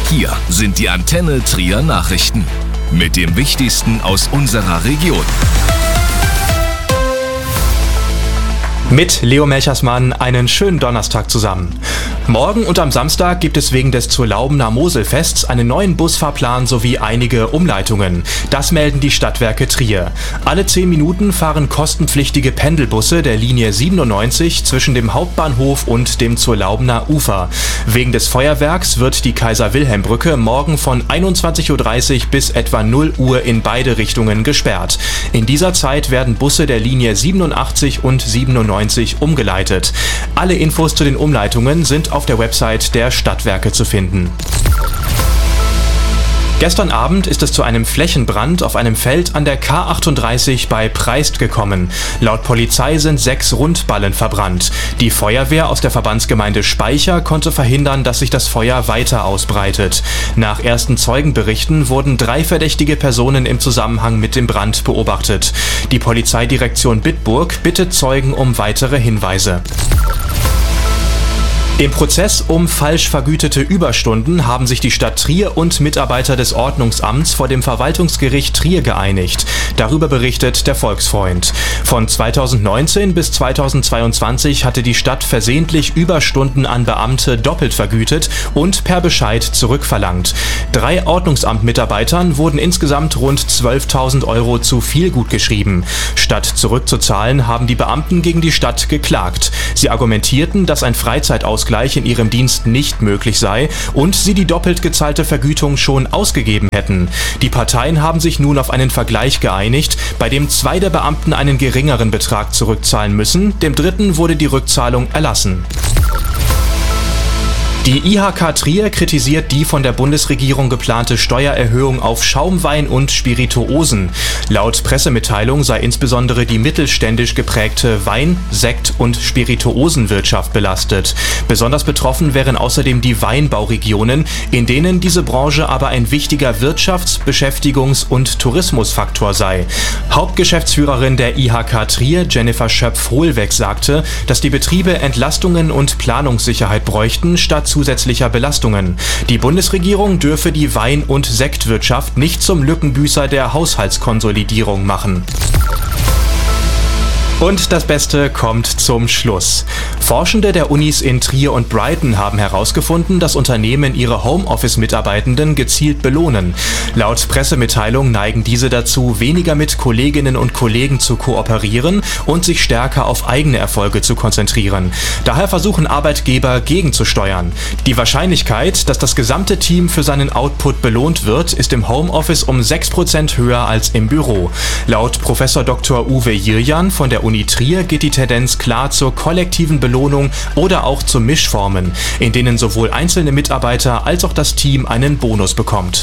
Hier sind die Antenne Trier Nachrichten mit dem Wichtigsten aus unserer Region. Mit Leo Melchersmann einen schönen Donnerstag zusammen. Morgen und am Samstag gibt es wegen des Zurlaubener Moselfests einen neuen Busfahrplan sowie einige Umleitungen. Das melden die Stadtwerke Trier. Alle 10 Minuten fahren kostenpflichtige Pendelbusse der Linie 97 zwischen dem Hauptbahnhof und dem Zurlaubener Ufer. Wegen des Feuerwerks wird die Kaiser-Wilhelm-Brücke morgen von 21:30 Uhr bis etwa 0 Uhr in beide Richtungen gesperrt. In dieser Zeit werden Busse der Linie 87 und 97 umgeleitet. Alle Infos zu den Umleitungen sind auf der Website der Stadtwerke zu finden. Gestern Abend ist es zu einem Flächenbrand auf einem Feld an der K38 bei Preist gekommen. Laut Polizei sind 6 Rundballen verbrannt. Die Feuerwehr aus der Verbandsgemeinde Speicher konnte verhindern, dass sich das Feuer weiter ausbreitet. Nach ersten Zeugenberichten wurden 3 verdächtige Personen im Zusammenhang mit dem Brand beobachtet. Die Polizeidirektion Bitburg bittet Zeugen um weitere Hinweise. Im Prozess um falsch vergütete Überstunden haben sich die Stadt Trier und Mitarbeiter des Ordnungsamts vor dem Verwaltungsgericht Trier geeinigt. Darüber berichtet der Volksfreund. Von 2019 bis 2022 hatte die Stadt versehentlich Überstunden an Beamte doppelt vergütet und per Bescheid zurückverlangt. 3 Ordnungsamtmitarbeitern wurden insgesamt rund 12.000 Euro zu viel gutgeschrieben. Statt zurückzuzahlen, haben die Beamten gegen die Stadt geklagt. Sie argumentierten, dass ein Freizeitausgleich in ihrem Dienst nicht möglich sei und sie die doppelt gezahlte Vergütung schon ausgegeben hätten. Die Parteien haben sich nun auf einen Vergleich geeinigt, bei dem 2 der Beamten einen geringeren Betrag zurückzahlen müssen, dem dritten wurde die Rückzahlung erlassen. Die IHK Trier kritisiert die von der Bundesregierung geplante Steuererhöhung auf Schaumwein und Spirituosen. Laut Pressemitteilung sei insbesondere die mittelständisch geprägte Wein-, Sekt- und Spirituosenwirtschaft belastet. Besonders betroffen wären außerdem die Weinbauregionen, in denen diese Branche aber ein wichtiger Wirtschafts-, Beschäftigungs- und Tourismusfaktor sei. Hauptgeschäftsführerin der IHK Trier, Jennifer Schöpf-Hohlweg, sagte, dass die Betriebe Entlastungen und Planungssicherheit bräuchten, statt zusätzlicher Belastungen. Die Bundesregierung dürfe die Wein- und Sektwirtschaft nicht zum Lückenbüßer der Haushaltskonsolidierung machen. Und das Beste kommt zum Schluss. Forschende der Unis in Trier und Brighton haben herausgefunden, dass Unternehmen ihre Homeoffice-Mitarbeitenden gezielt belohnen. Laut Pressemitteilung neigen diese dazu, weniger mit Kolleginnen und Kollegen zu kooperieren und sich stärker auf eigene Erfolge zu konzentrieren. Daher versuchen Arbeitgeber gegenzusteuern. Die Wahrscheinlichkeit, dass das gesamte Team für seinen Output belohnt wird, ist im Homeoffice um 6% höher als im Büro. Laut Prof. Dr. Uwe Jirjan von der Uni Trier geht die Tendenz klar zur kollektiven Belohnung oder auch zu Mischformen, in denen sowohl einzelne Mitarbeiter als auch das Team einen Bonus bekommt.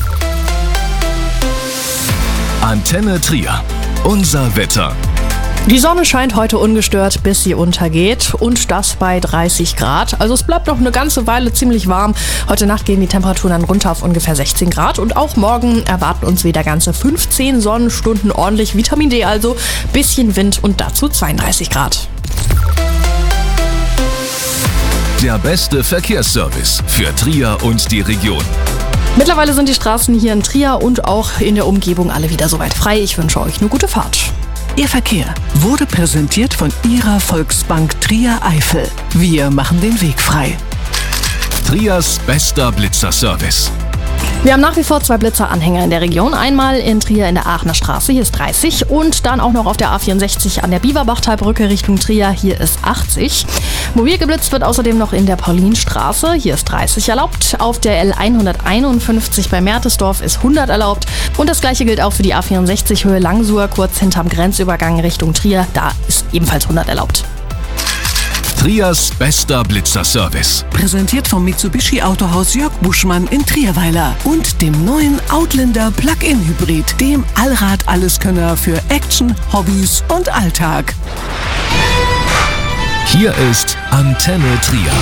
Antenne Trier. Unser Wetter. Die Sonne scheint heute ungestört, bis sie untergeht und das bei 30 Grad. Also es bleibt noch eine ganze Weile ziemlich warm. Heute Nacht gehen die Temperaturen dann runter auf ungefähr 16 Grad und auch morgen erwarten uns wieder ganze 15 Sonnenstunden, ordentlich Vitamin D also, bisschen Wind und dazu 32 Grad. Der beste Verkehrsservice für Trier und die Region. Mittlerweile sind die Straßen hier in Trier und auch in der Umgebung alle wieder soweit frei. Ich wünsche euch eine gute Fahrt. Ihr Verkehr wurde präsentiert von Ihrer Volksbank Trier Eifel. Wir machen den Weg frei. Triers bester Blitzerservice. Wir haben nach wie vor 2 Blitzeranhänger in der Region. Einmal in Trier in der Aachener Straße, hier ist 30. Und dann auch noch auf der A64 an der Bieberbachtalbrücke Richtung Trier, hier ist 80. Mobil geblitzt wird außerdem noch in der Paulinstraße, hier ist 30 erlaubt. Auf der L151 bei Mertesdorf ist 100 erlaubt. Und das gleiche gilt auch für die A64 Höhe Langsuhr, kurz hinterm Grenzübergang Richtung Trier. Da ist ebenfalls 100 erlaubt. Triers bester Blitzerservice. Präsentiert vom Mitsubishi Autohaus Jörg Buschmann in Trierweiler und dem neuen Outlander Plug-in Hybrid, dem Allrad-Alleskönner für Action, Hobbys und Alltag. Hier ist Antenne Trier.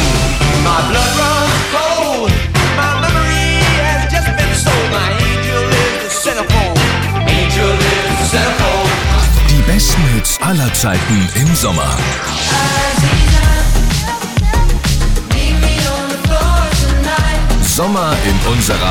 Die besten Hits aller Zeiten im Sommer. Sommer in unserer